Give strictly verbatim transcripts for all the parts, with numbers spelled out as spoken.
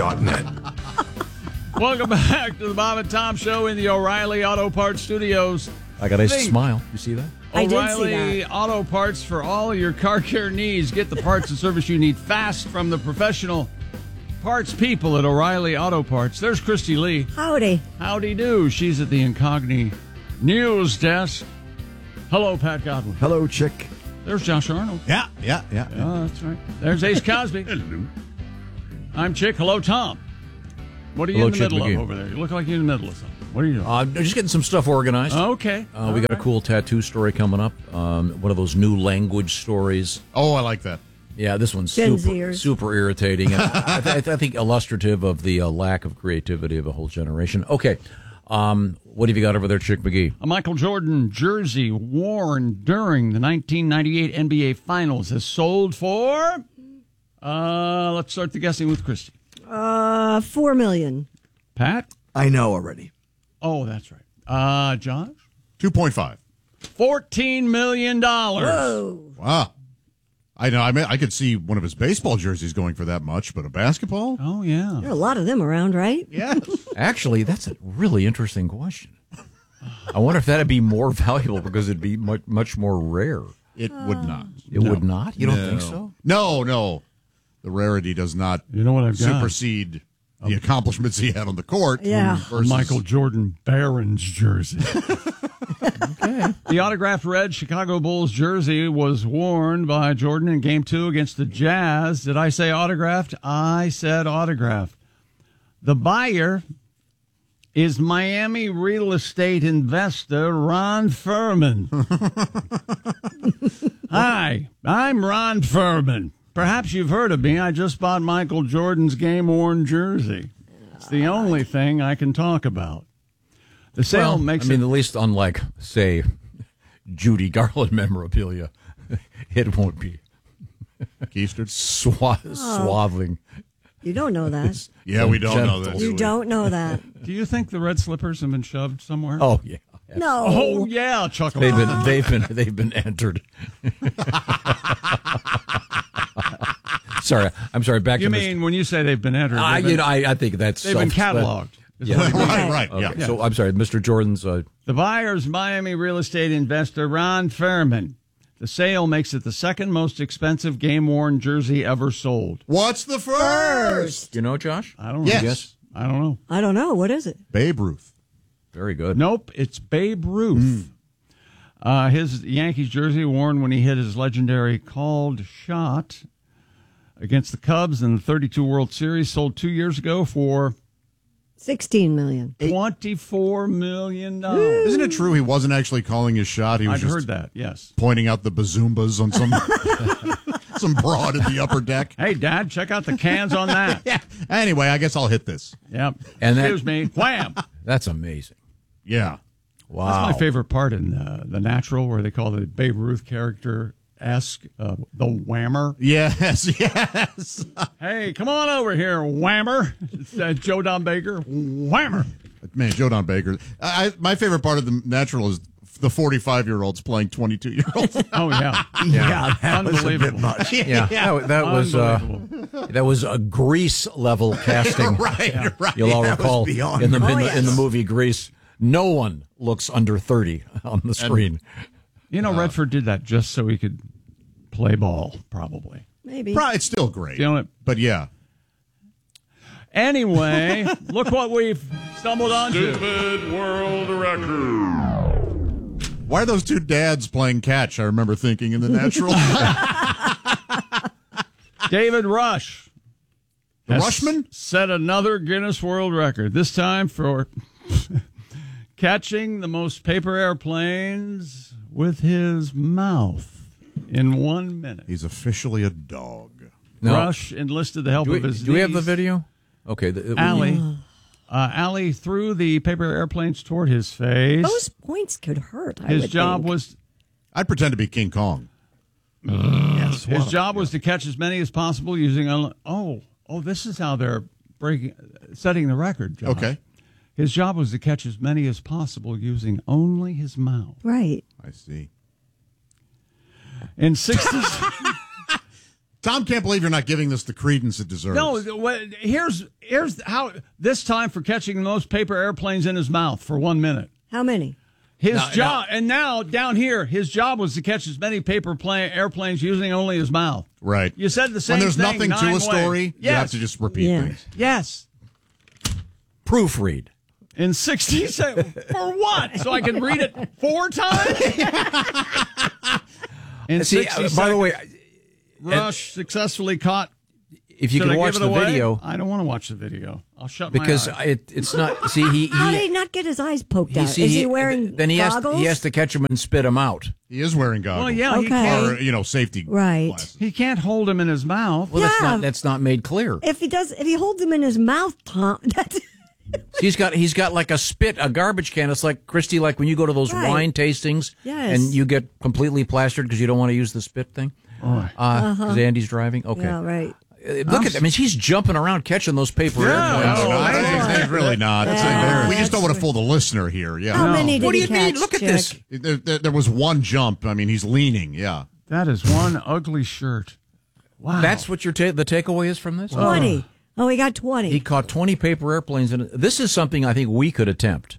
dot net. Welcome back to the Bob and Tom Show in the O'Reilly Auto Parts Studios. I got a nice Think. smile. You see that? I did see O'Reilly that. Auto Parts for all your car care needs. Get the parts and service you need fast from the professional parts people at O'Reilly Auto Parts. There's Christy Lee. Howdy. Howdy do. She's at the Incogni News Desk. Hello, Pat Godwin. Hello, chick. There's Josh Arnold. Yeah, yeah, yeah. Oh, that's right. There's Ace Cosby. Hello. I'm Chick. Hello, Tom. What are you Hello, in the Chick middle McGee. of over there? You look like you're in the middle of something. What are you doing? Uh, just getting some stuff organized. Okay. Uh, we got a cool tattoo story coming up. Um, one of those new language stories. Oh, I like that. Yeah, this one's Gen super, Zers. super irritating. And I, th- I think illustrative of the uh, lack of creativity of a whole generation. Okay. Um, what have you got over there, Chick McGee? A Michael Jordan jersey worn during the nineteen ninety-eight N B A Finals has sold for, uh, let's start the guessing with Christy. Uh, four million. Pat? I know already. Oh, that's right. Uh, Josh? two point five. fourteen million dollars. Whoa. Wow. I know. I mean, I could see one of his baseball jerseys going for that much, but a basketball? Oh, yeah. There are a lot of them around, right? Yes. Actually, that's a really interesting question. I wonder if that'd be more valuable because it'd be much, much more rare. It would not. It would not? You don't No. think so? No, no. The rarity does not You know what I've got? supersede the accomplishments he had on the court. Yeah. versus- Michael Jordan Barron's jersey. Okay. The autographed red Chicago Bulls jersey was worn by Jordan in Game Two against the Jazz. Did I say autographed? I said autographed. The buyer is Miami real estate investor Ron Furman. Hi, I'm Ron Furman. Perhaps you've heard of me. I just bought Michael Jordan's game-worn jersey. It's the only thing I can talk about. The sale Well, makes I mean, it... at least unlike, say, Judy Garland memorabilia, it won't be Keistered? swa- suaving. You don't know that. Yeah, we don't know Gentle. that. You do we? don't know that. Do you think the red slippers have been shoved somewhere? Oh, yeah. No. Oh, yeah, Chuck. They've been, they've been, they've been entered. Sorry, I'm sorry. Back You to mean when you say they've been entered? I, they've been, you know, I, I think that's they've been self- cataloged. Is Yeah. what you mean. Right, right. Okay, Yeah. so I'm sorry, Mister Jordan's. Uh, The buyer's Miami real estate investor Ron Furman. The sale makes it the second most expensive game-worn jersey ever sold. What's the first? you know, Josh? I don't know. Yes. Yes. I don't know. I don't know. What is it? Babe Ruth. Very good. Nope, it's Babe Ruth. Uh, his Yankees jersey worn when he hit his legendary called shot against the Cubs in the thirty-two World Series, sold two years ago for Sixteen million. twenty-four million dollars. Isn't it true he wasn't actually calling his shot? He was I've just heard that, yes. pointing out the bazoombas on some some broad in the upper deck. Hey, Dad, check out the cans on that. Yeah. Anyway, I guess I'll hit this. Yep. And that- Excuse me. Wham! That's amazing. Yeah. Wow. That's my favorite part in uh, The Natural, where they call the Babe Ruth character esque uh, the whammer. Yes, yes. Hey, come on over here, whammer. It's, uh, Joe Don Baker, whammer. Man, Joe Don Baker. I, my favorite part of The Natural is the forty-five-year-olds playing twenty-two-year-olds. Oh, yeah. Yeah, that was a bit Unbelievable. much. Yeah, that, that was uh, Unbelievable. that was a Grease level casting. right, right. You'll all That was recall beyond in the in, Oh, the in the yes. movie Grease, no one looks under thirty on the screen. You know, Redford did that just so he could play ball, probably. Maybe. Pro- It's still great. You know, But yeah. anyway, look what we've stumbled onto. Stupid world record. Why are those two dads playing catch? I remember thinking in The Natural. David Rush. The has Rushman? Set another Guinness World Record, this time for catching the most paper airplanes with his mouth in one minute. He's officially a dog. No. Rush enlisted the help Do we, of his do we have the niece, video? Okay, the, Allie. Uh, Allie threw the paper airplanes toward his face. Those points could hurt. I His would job think. was I'd pretend to be King Kong. Yes, his job was to catch as many as possible using. Un- oh, oh, this is how they're breaking, setting the record. Josh. Okay. His job was to catch as many as possible using only his mouth. Right. I see. In sixty, Tom can't believe you're not giving this the credence it deserves. No, what- here's here's how this time for catching the most paper airplanes in his mouth for one minute. How many? His Now- job, and now down here, his job was to catch as many paper plane, airplanes using only his mouth. Right. You said the same When there's thing nothing to nine a ways. story, you Yes. have to just repeat Yeah. things. Yes. Proofread. In sixty seconds. For what? So I can read it four times? In See, sixty uh, by seconds, the way, Rush successfully caught. if you Should can I watch give it the away? video, I don't want to watch the video. I'll shut because my eyes. it, it's not. See, he How did he he, not get his eyes poked he, out? see, Is he wearing then he has goggles? he has to catch him and spit him out. He is wearing goggles. Well, yeah, he Okay. can't. Or, you know, safety Right. glasses. He can't hold him in his mouth. Well, that's Yeah. not that's not made clear. If he does, if he holds him in his mouth, Tom, that's He's got he's got like a spit, a garbage can. It's like Christy, like when you go to those Right. wine tastings, Yes. and you get completely plastered because you don't want to use the spit thing. Because Andy's driving. Okay, yeah, right. Uh, look at. I mean, he's jumping around catching those paper airplanes. No, no, Oh, that's- man. he's really not. That's we embarrassing. just don't want to fool the listener here. Yeah. How many did What do he you mean? catch, Look at Chick? this. There, there, there was one jump. I mean, he's leaning. Yeah. That is one ugly shirt. Wow. That's what your ta- the takeaway is from this. Twenty. Oh, he got twenty. He caught twenty paper airplanes, and this is something I think we could attempt.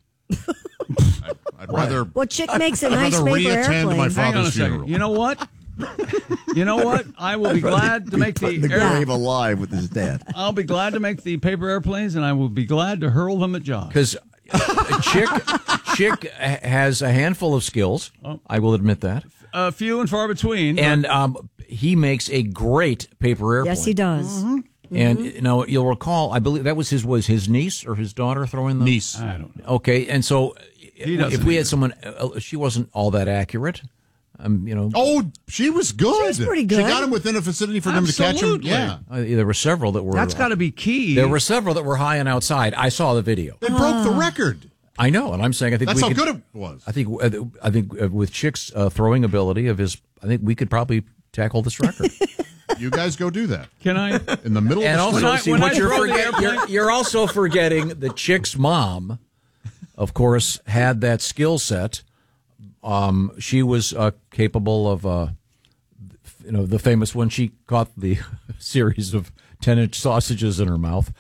I'd rather, well, Chick makes a I'd nice rather paper reattend to my airplane. Hang on a father's second. funeral. You know what? You know what? I will be glad to make Put the, the air, grave alive with his dad. I'll be glad to make the paper airplanes, and I will be glad to hurl them at Josh. Because Chick Chick has a handful of skills. I will admit that, Uh, few and far between. but- and um, he makes a great paper airplane. Yes, he does. And you know, you'll recall, I believe that was his was his niece or his daughter throwing the Niece. I don't know. Okay, and so doesn't if we either. had someone, uh, she wasn't all that accurate. Um, you know, Oh, she was good. She was pretty good. She got him within a vicinity for him to catch him. Absolutely. Yeah. uh, there were several that were. That's got to be key. There were several that were high and outside. I saw the video. They broke the record. I know, and I'm saying I think That's we how could, good it was. I think uh, I think uh, with Chick's uh, throwing ability of his, I think we could probably tackle this record. You guys go do that. Can I? In the middle And of the also, When I- see when what I you're throw the forgetting. airplane- You're, you're also forgetting the Chick's mom, of course, had that skill set. Um, she was uh, capable of, uh, you know, the famous when she caught the series of ten-inch sausages in her mouth,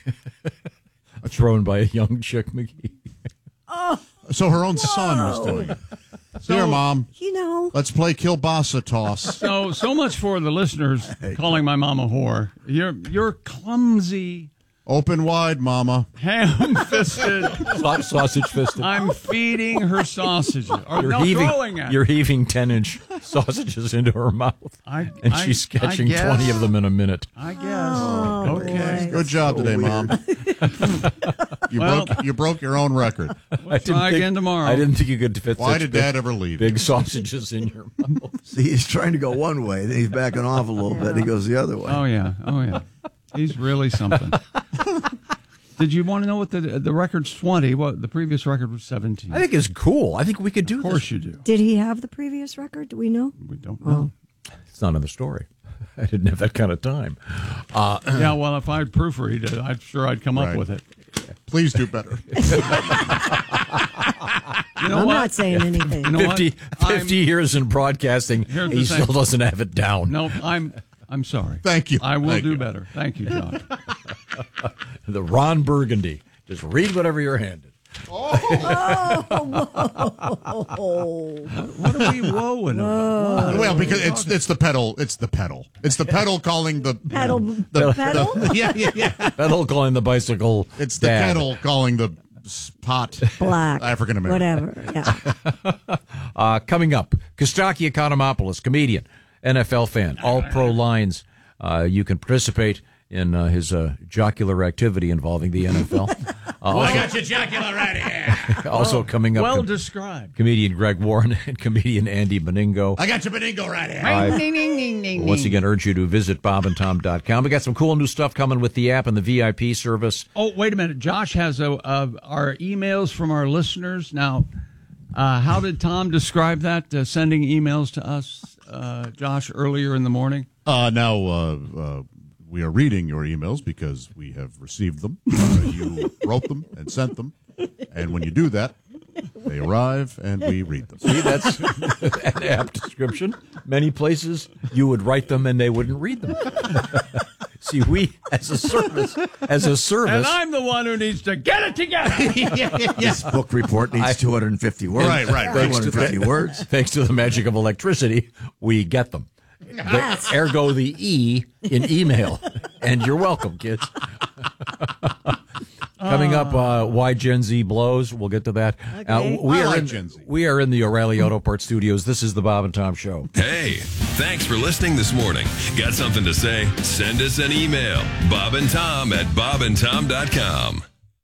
thrown by a young Chick McGee. So her own son was doing it. Here, Mom. You know, Let's play kielbasa toss. So so much for the listeners calling my mom a whore. You're you're clumsy, Open wide, Mama. ham-fisted. Sa- sausage fisted. I'm feeding her sausages. Or You're no, heaving, throwing at. you're heaving ten-inch sausages into her mouth, I- and I- she's I catching guess. twenty of them in a minute. I guess. Oh, okay. Good job today, Mom. you Well- broke you broke your own record. I didn't Try think- again tomorrow. I didn't think you could fit Why such did big, Dad ever leave? big sausages in your mouth. See, he's trying to go one way, then he's backing off a little bit. He goes the other way. Oh yeah. Oh yeah. He's really something. Did you want to know what the the record's twenty? What the previous record was seventeen. I think it's cool. I think we could do Of course this. you do. did he have the previous record? Do we know? We don't know. It's not in the story. I didn't have that kind of time. Uh, Yeah, well, if I'd proofread it, I'm sure I'd come Right. up with it. Please do better. You know I'm what? not saying anything. You know fifty, what? I'm- fifty years in broadcasting, Here's the he thing. still doesn't have it down. No, I'm I'm sorry. Thank you. I will Thank do you. better. Thank you, John. The Ron Burgundy. Just read whatever you're handed. What are we woeing about? Well, because it's it's the pedal. It's the pedal. It's the pedal calling the Pedal, the, pedal. the- yeah yeah yeah. Pedal calling the bicycle. It's the dad. kettle calling the spot Black, African American. whatever. Yeah. Uh, coming up, Kostaki Economopoulos, comedian, N F L fan, all pro lines. Uh, you can participate in uh, his uh, jocular activity involving the N F L. Uh, also, got your jocular right here. also coming up, Well com- described. comedian Greg Warren and comedian Andy Beningo. I got your Beningo right here. I once again urge you to visit bob and tom dot com. We got some cool new stuff coming with the app and the V I P service. Oh, wait a minute. Josh has a, uh, our emails from our listeners. Now, uh, how did Tom describe that, uh, sending emails to us, uh, Josh, earlier in the morning? Uh, now uh, uh, we are reading your emails because we have received them. Uh, you wrote them and sent them, and when you do that, they arrive and we read them. See, that's an app description. many places you would write them and they wouldn't read them. See, we as a service, as a service, and I'm the one who needs to get it together. This book report needs two hundred fifty words. Right, right, two hundred fifty words. Thanks to the magic of electricity, we get them. The, ergo the E in email. And you're welcome, kids. Coming up, uh, why Gen Z blows. We'll get to that. Okay. Uh, we I are like in, Gen Z. We are in the O'Reilly Auto Parts Studios. This is the Bob and Tom Show. Hey, thanks for listening this morning. Got something to say? Send us an email. Bob and Tom at bob and tom dot com.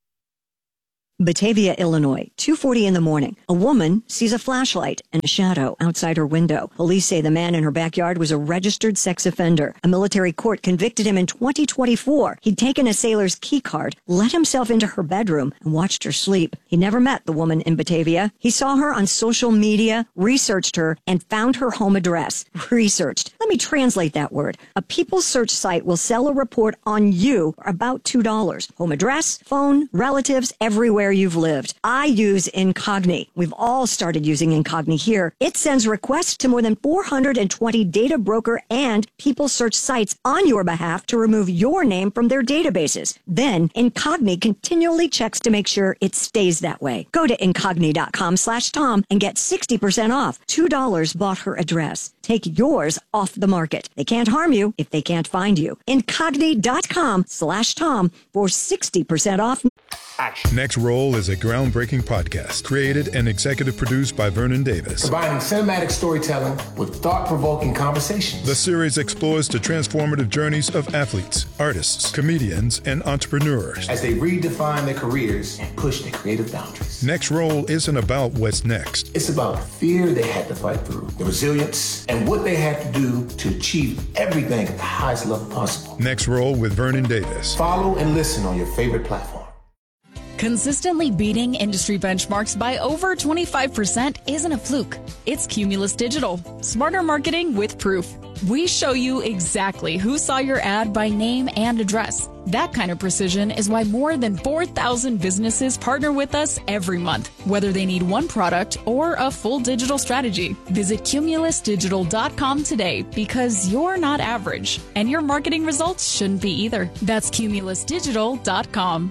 Batavia, Illinois, two forty in the morning. A woman sees a flashlight and a shadow outside her window. Police say the man in her backyard was a registered sex offender. A military court convicted him in twenty twenty-four. He'd taken a sailor's key card, let himself into her bedroom, and watched her sleep. He never met the woman in Batavia. He saw her on social media, researched her, and found her home address. Researched. Let me translate that word. A People search site will sell a report on you for about two dollars. Home address, phone, relatives, everywhere you've lived. I use Incogni. We've all started using Incogni here. It sends requests to more than four hundred twenty data broker and People search sites on your behalf to remove your name from their databases. Then Incogni continually checks to make sure it stays that way. Go to incogni.com slash Tom and get sixty percent off. two dollars bought her address. Take yours off the market. They can't harm you if they can't find you. Incogni.com slash Tom for sixty percent off. Next Roll is a groundbreaking podcast created and executive produced by Vernon Davis. Combining cinematic storytelling with thought-provoking conversations. The series explores the transformative journeys of athletes, artists, comedians, and entrepreneurs as they redefine their careers and push their creative boundaries. Next Roll isn't about what's next. It's about the fear they had to fight through, the resilience, and what they had to do to achieve everything at the highest level possible. Next Roll with Vernon Davis. Follow and listen on your favorite platform. Consistently beating industry benchmarks by over twenty-five percent isn't a fluke. It's Cumulus Digital. Smarter marketing with proof. We show you exactly who saw your ad by name and address. That kind of precision is why more than four thousand businesses partner with us every month, whether they need one product or a full digital strategy. Visit cumulus digital dot com today because you're not average, and your marketing results shouldn't be either. That's cumulus digital dot com.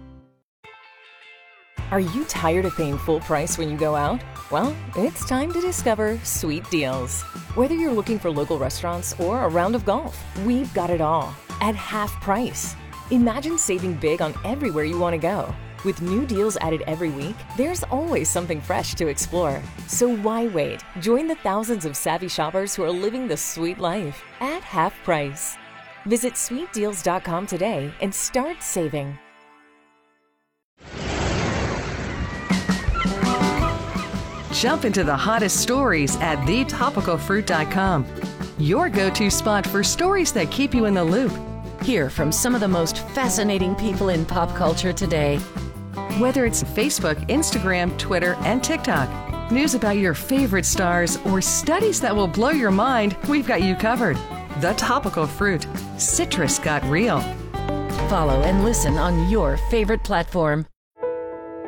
Are you tired of paying full price when you go out? Well, it's time to discover Sweet Deals. Whether you're looking for local restaurants or a round of golf, we've got it all at half price. Imagine saving big on everywhere you want to go. With new deals added every week, there's always something fresh to explore. So why wait? Join the thousands of savvy shoppers who are living the sweet life at half price. Visit sweet deals dot com today and start saving. Jump into the hottest stories at the topical fruit dot com. Your go-to spot for stories that keep you in the loop. Hear from some of the most fascinating people in pop culture today. Whether it's Facebook, Instagram, Twitter, and TikTok, news about your favorite stars, or studies that will blow your mind, we've got you covered. The Topical Fruit. Citrus got real. Follow and listen on your favorite platform.